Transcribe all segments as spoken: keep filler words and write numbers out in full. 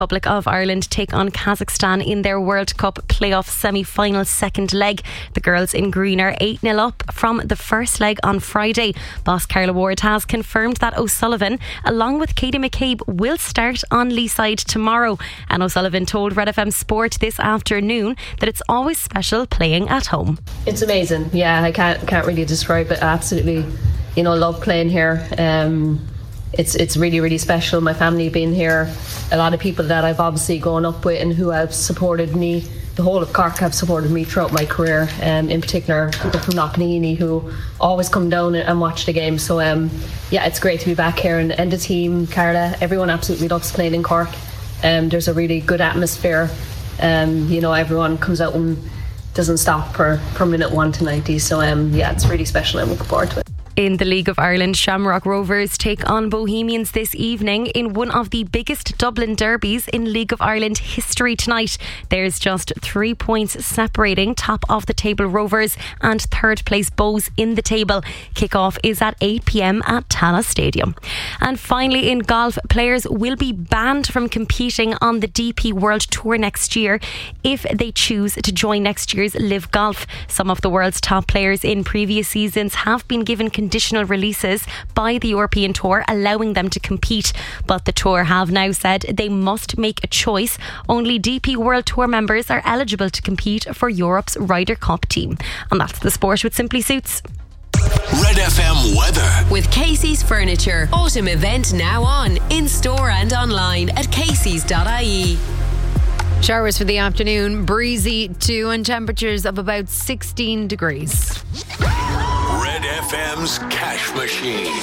Republic of Ireland take on Kazakhstan in their World Cup playoff semi-final second leg. The girls in green are eight nil up from the first leg on Friday. Boss Carla Ward has confirmed that O'Sullivan, along with Katie McCabe, will start on Leeside tomorrow. And O'Sullivan told Red F M Sport this afternoon that it's always special playing at home. It's amazing. Yeah, I can't can't really describe it. I absolutely, you know, love playing here. Um, It's it's really, really special. My family being here, a lot of people that I've obviously grown up with and who have supported me, the whole of Cork have supported me throughout my career, um, in particular people from Knocknaheeny who always come down and watch the game. So um, yeah, it's great to be back here, and, and the team, Carla, everyone absolutely loves playing in Cork. Um, there's a really good atmosphere. Um, you know, everyone comes out and doesn't stop for, for minute one to ninety. So um, yeah, it's really special. I'm looking forward to it. In the League of Ireland, Shamrock Rovers take on Bohemians this evening in one of the biggest Dublin derbies in League of Ireland history tonight. There's just three points separating top of the table Rovers and third place Bows in the table. Kick-off is at eight p.m. at Tallaght Stadium. And finally, in golf, players will be banned from competing on the D P World Tour next year if they choose to join next year's Live Golf. Some of the world's top players in previous seasons have been given conditional releases by the European Tour, allowing them to compete, but the Tour have now said they must make a choice. Only D P World Tour members are eligible to compete for Europe's Ryder Cup team. And that's the sport with Simply Suits. Red F M weather with Casey's Furniture. Autumn event now on, in store and online at caseys dot I E. Showers for the afternoon, breezy too, and temperatures of about sixteen degrees. Red F M's Cash Machine.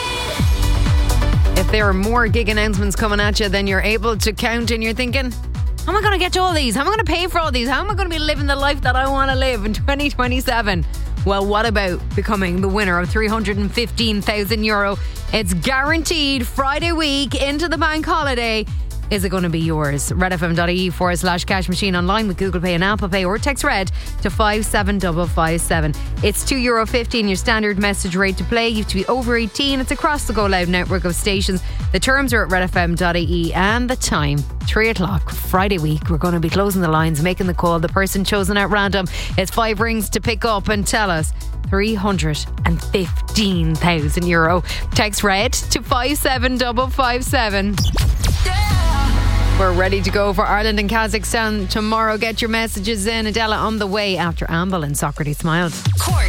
If there are more gig announcements coming at you than you're able to count, and you're thinking, how am I going to get to all these? How am I going to pay for all these? How am I going to be living the life that I want to live in twenty twenty-seven? Well, what about becoming the winner of three hundred fifteen thousand euro? It's guaranteed Friday week into the bank holiday. Is it going to be yours? redfm.ie forward slash cash machine, online with Google Pay and Apple Pay, or text RED to five seven five five seven. It's two euro fifteen, your standard message rate to play. You have to be over eighteen. It's across the Go Loud network of stations. The terms are at redfm.ie, and the time, three o'clock, Friday week. We're going to be closing the lines, making the call. The person chosen at random is five rings to pick up and tell us three hundred fifteen thousand euro. Text RED to five seven five five seven. We're ready to go for Ireland and Kazakhstan tomorrow. Get your messages in. Adela on the way after Amble and Socrates Smiled. Cork